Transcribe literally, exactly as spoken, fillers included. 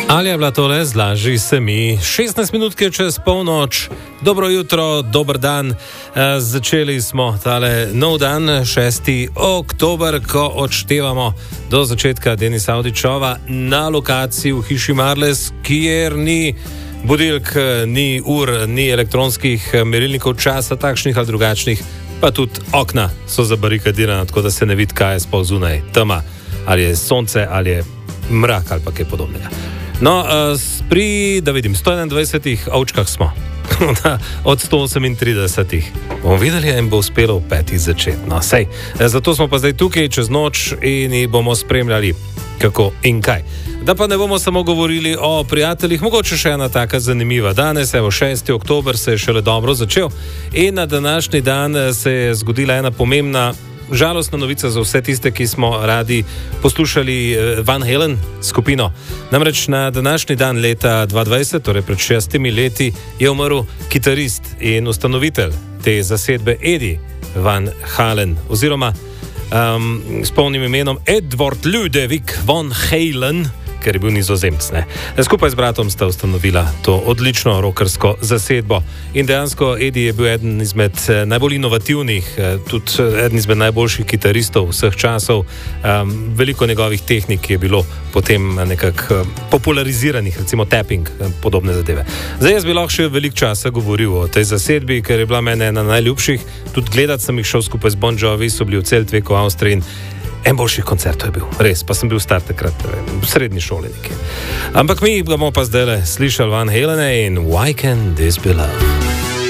Ali je bila tole, zlaži se mi, šestnajst minutke čez polnoč, dobro jutro, dober dan, e, začeli smo tale nov dan, šesti oktober, ko odštevamo do začetka Denisa Avdićova na lokaciji v hiši Marles, kjer ni budilk, ni ur, ni elektronskih merilnikov časa, takšnih ali drugačnih, pa tudi okna so zabarikadirana, tako da se ne vidi, kaj je sploh zunaj, tema, ali je sonce, ali je mrak ali pa kaj podobnega. No, pri, da vidim, sto enaindvajsetih ovčkah smo, od sto osemintridesetih. Bomo videli, jim bo uspelo v petih začeti. No, sej, zato smo pa zdaj tukaj čez noč in jih bomo spremljali, kako in kaj. Da pa ne bomo samo govorili o prijateljih, mogoče še ena taka zanimiva. Danes, evo, šesti oktober se je šele dobro začel in na današnji dan se je zgodila ena pomembna, žalostna novica za vse tiste, ki smo radi poslušali Van Halen skupino. Namreč na današnji dan leta dva tisoč dvajset, torej pred šestimi leti, je umrl kitarist in ustanovitelj te zasedbe Eddie Van Halen, oziroma um, s polnim imenom Edward Ludovic Van Halen, ker je bil Nizozemec. Ne? Skupaj z bratom sta ustanovila to odlično rockersko zasedbo. In dejansko Eddie je bil eden izmed najbolj inovativnih, tudi eden izmed najboljših kitaristov vseh časov. Um, veliko njegovih tehnik je bilo potem nekako populariziranih, recimo tapping, podobne zadeve. Zdaj jaz bi lahko še veliko časa govoril o tej zasedbi, ker je bila mene ena najljubših. Tudi gledat sem jih šel skupaj z Bon Jovi, so bili v Zeltweku v Avstriji. En boljših koncertov je bil, res, pa sem bil star takrat, v srednji šoli nekje. Ampak mi bomo pa zdaj slišali Van Halene in Why Can't This Be Love?